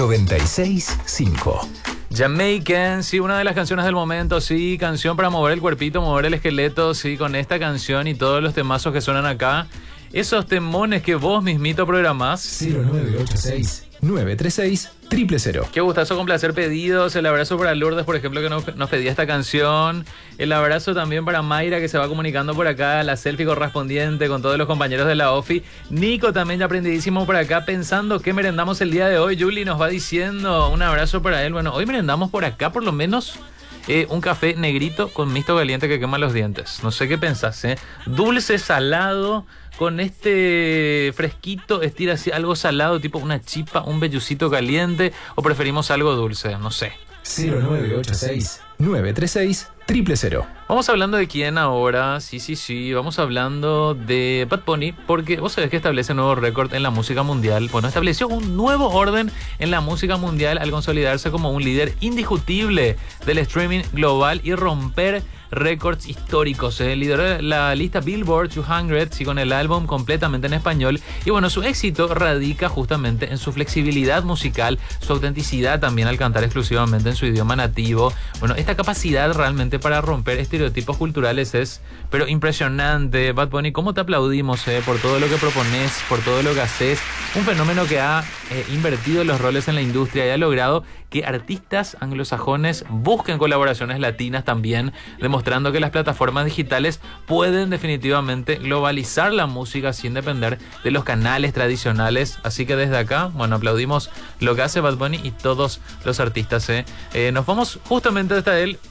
96.5. Jamaican, sí, una de las canciones del momento, sí, canción para mover el cuerpito, mover el esqueleto, sí, con esta canción y todos los temazos que suenan acá. Esos temones que vos mismito programás. 0986-936-000. Qué gustazo complacer pedidos. El abrazo para Lourdes, por ejemplo, que nos pedía esta canción. El abrazo también para Mayra, que se va comunicando por acá. La selfie correspondiente con todos los compañeros de la OFI. Nico también ya aprendidísimo por acá, pensando que merendamos el día de hoy. Juli nos va diciendo un abrazo para él. Bueno, hoy merendamos por acá por lo menos un café negrito con mixto caliente que quema los dientes. No sé qué pensás, ¿eh? Dulce, salado, con este fresquito, estira así algo salado, tipo una chipa, un vellucito caliente, o preferimos algo dulce, no sé. 0986-936-000. Vamos hablando de quién ahora, sí, vamos hablando de Bad Bunny, porque vos sabés que establece un nuevo récord en la música mundial. Bueno, estableció un nuevo orden en la música mundial al consolidarse como un líder indiscutible del streaming global y romper récords históricos. Lideró la lista Billboard 200, sí, con el álbum completamente en español. Y bueno, su éxito radica justamente en su flexibilidad musical, su autenticidad también al cantar exclusivamente en su idioma nativo. Bueno, esta capacidad realmente para romper estereotipos culturales es, pero impresionante. Bad Bunny, ¿cómo te aplaudimos por todo lo que propones, por todo lo que haces? Un fenómeno que ha invertido los roles en la industria y ha logrado que artistas anglosajones busquen colaboraciones latinas también, demostrando que las plataformas digitales pueden definitivamente globalizar la música sin depender de los canales tradicionales. Así que desde acá, bueno, aplaudimos lo que hace Bad Bunny y todos los artistas. Nos vamos justamente hasta él.